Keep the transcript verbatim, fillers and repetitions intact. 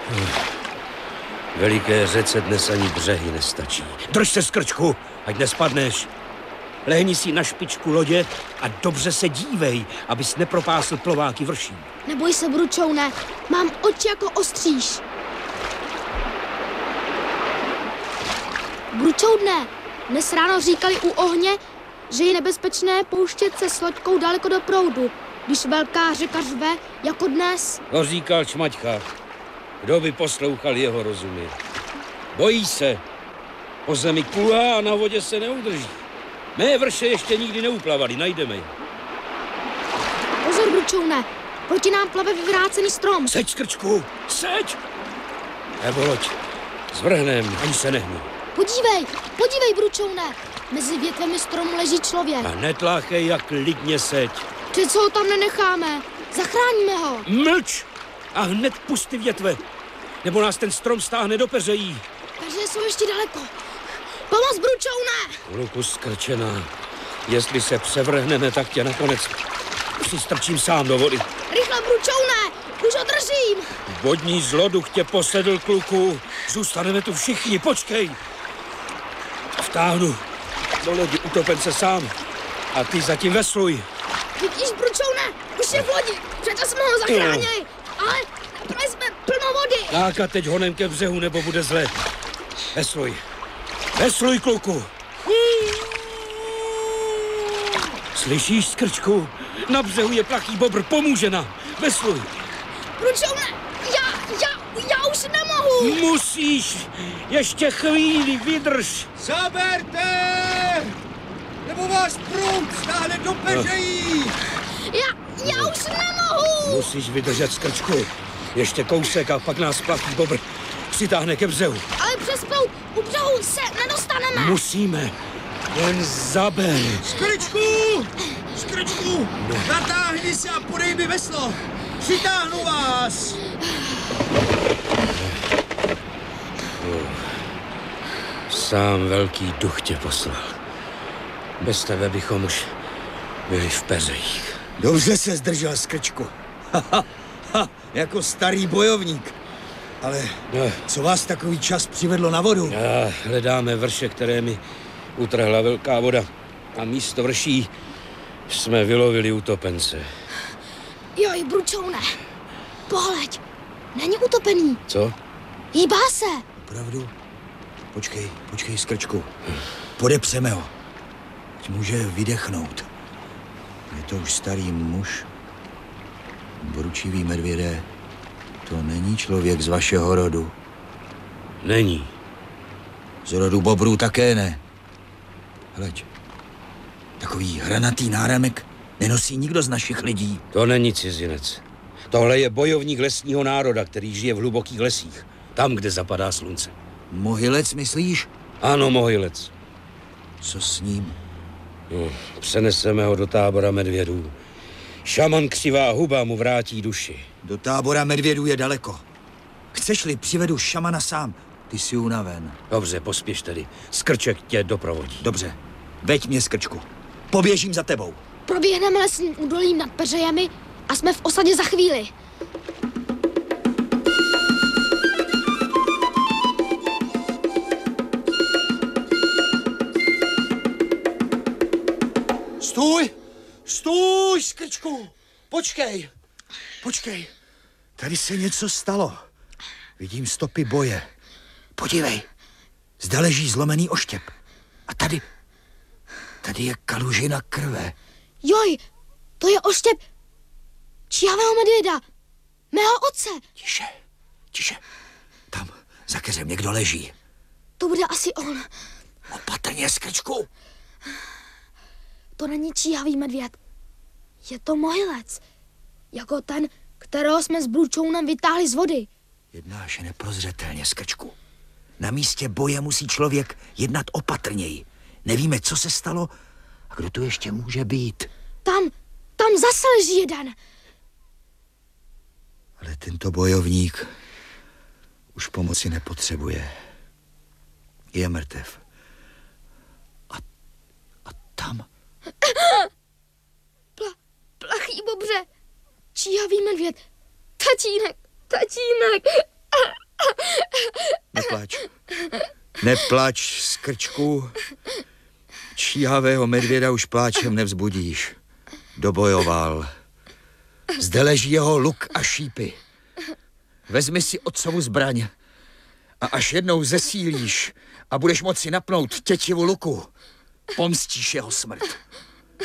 Veliké řece dnes ani břehy nestačí. Drž se, Skrčku, ať nespadneš. Lehni si na špičku lodě a dobře se dívej, abys nepropásl plováky vrší. Neboj se, Bručoune, mám oči jako ostříž. Bručoune, dnes ráno říkali u ohně, že je nebezpečné pouštět se s loďkou daleko do proudu, když velká řeka řve, jako dnes. To říkal Čmaťka. Kdo by poslouchal jeho rozumy? Bojí se. Po zemi kulhá a na vodě se neudrží. Mé vrše ještě nikdy neuplavali, najdeme je. Pozor, Bručoune, proti nám plave vyvrácený strom. Seď, Skrčku, seď! Nebo loď, zvrhnem, ani se nehnu. Podívej, podívej, Bručoune, mezi větvemi stromu leží člověk. A netláchej, jak klidně seď. Přece ho tam nenecháme, zachráníme ho. Mlč a hned pusty větve, nebo nás ten strom stáhne do peřejí. Takže jsou ještě daleko. Pomoz, Bručoune! Luku skrčená, jestli se převrhneme, tak tě nakonec přistrčím sám do vody. Rychle, Bručoune, už ho držím. Vodní zloduch tě posedl, kluku. Zůstaneme tu všichni, počkej. Vtáhnu do lodi utopence sám a ty zatím vesluj. Vidíš, Bručoune, už je v lodi, přece jsme ho zachránili, ale nabrali jsme plno vody. Tak a teď honem ke břehu, nebo bude zle. Vesluj. Vesluj, kluku. Slyšíš, Skrčku? Na břehu je plachý bobr, pomůže nám. Vesluj. Bručoune, já, já, já už nemohu. Musíš. Ještě chvíli, vydrž. Zaberte! Nebo vás prut stáhne do peřejí! Já, já už nemohu. Musíš vydržet, Skrčku. Ještě kousek a pak nás plachý bobr přitáhne ke břehu. Ale přes proud u břehu se nedostaneme. Musíme. Jen zaber. Skrčku! Skrčku! Natáhni se a podej mi veslo! Přitáhnu vás! Sám velký duch tě poslal. Bez tebe bychom už byli v peřejích. Dobře se zdržel, Skrčku. Ha, ha, ha, jako starý bojovník. Ale No. co vás takový čas přivedlo na vodu? A hledáme vrše, které mi utrhla velká voda. A místo vrší jsme vylovili utopence. Joj, Bručoune, pohleď, není utopený, Co? hýbá se. Opravdu? Počkej, počkej, Skrčku. Podepřeme ho. Ať může vydechnout. Je to už starý muž. Boručivý medvědé. To není člověk z vašeho rodu. Není. Z rodu bobrů také ne. Hleď. Takový hranatý náramek nenosí nikdo z našich lidí. To není cizinec. Tohle je bojovník lesního národa, který žije v hlubokých lesích. Tam, kde zapadá slunce. Mohylec, myslíš? Ano, mohylec. Co s ním? No, přeneseme ho do tábora medvědů. Šaman Křivá huba mu vrátí duši. Do tábora medvědů je daleko. Chceš-li, přivedu šamana sám. Ty jsi unaven. Dobře, pospěš tedy. Skrček tě doprovodí. Dobře. Veď mě, Skrčku. Poběžím za tebou. Proběhneme lesním údolím nad peřejemi a jsme v osadě za chvíli. Stůj! Stůj, Skrčku! Počkej! Počkej. Tady se něco stalo. Vidím stopy boje. Podívej. Zde leží zlomený oštěp. A tady... Tady je kalužina krve. Joj, to je oštěp číhavého medvěda, mého otce. Tiše, tiše. Tam za keřem někdo leží. To bude asi on. Opatrně, Skrčku. To není číhavý medvěd. Je to mohylec. Jako ten, kterého jsme s Bručounem vytáhli z vody. Jednáš neprozřetelně, Skrčku. Na místě boje musí člověk jednat opatrněji. Nevíme, co se stalo a kdo tu ještě může být. Tam, tam zase leží jeden. Ale tento bojovník už pomoci nepotřebuje. Je mrtev. A, a tam? Pla, plachý bobře, číhavý medvěd, tatínek, tatínek. Neplač. Neplač, Skrčku. Číhavého medvěda už pláčem nevzbudíš. Dobojoval. Zde leží jeho luk a šípy. Vezmi si otcovu zbraň a až jednou zesílíš a budeš moci napnout tětivu luku, pomstíš jeho smrt.